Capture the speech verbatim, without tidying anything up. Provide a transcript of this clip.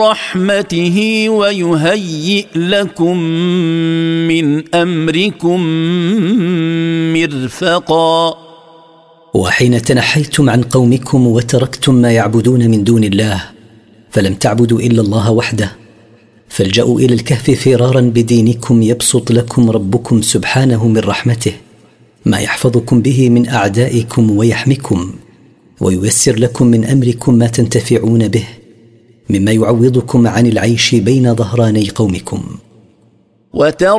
رحمته ويهيئ لكم من أمركم مرفقا. وحين تنحيتم عن قومكم وتركتم ما يعبدون من دون الله فلم تعبدوا إلا الله وحده، فالجأوا إلى الكهف فرارا بدينكم يبسط لكم ربكم سبحانه من رحمته ما يحفظكم به من أعدائكم ويحميكم، وييسر لكم من أمركم ما تنتفعون به مما يعوضكم عن العيش بين ظهراني قومكم. وترى